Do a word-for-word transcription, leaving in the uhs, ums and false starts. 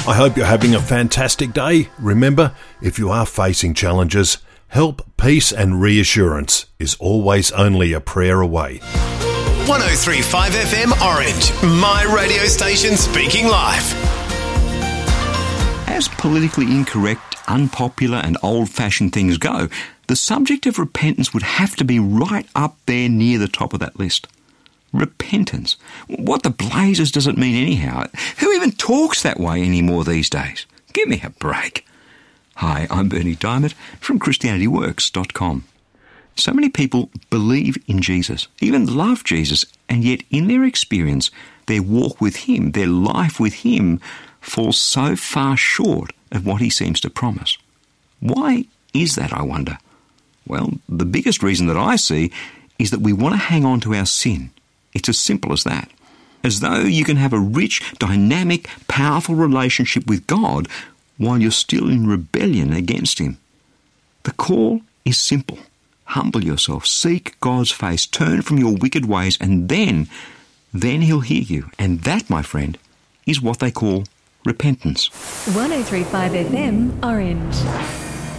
I hope you're having a fantastic day. Remember, if you are facing challenges, help, peace and reassurance is always only a prayer away. one oh three point five F M Orange, my radio station speaking life. As politically incorrect, unpopular and old-fashioned things go, the subject of repentance would have to be right up there near the top of that list. Repentance. What the blazes does it mean anyhow? Who even talks that way anymore these days? Give me a break. Hi, I'm Bernie Diamond from Christianity Works dot com. So many people believe in Jesus, even love Jesus, and yet in their experience, their walk with him, their life with him, falls so far short of what he seems to promise. Why is that, I wonder? Well, the biggest reason that I see is that we want to hang on to our sin. It's as simple as that. As though you can have a rich, dynamic, powerful relationship with God while you're still in rebellion against him. The call is simple. Humble yourself, seek God's face, turn from your wicked ways, and then, then he'll hear you. And that, my friend, is what they call repentance. one oh three point five F M Orange.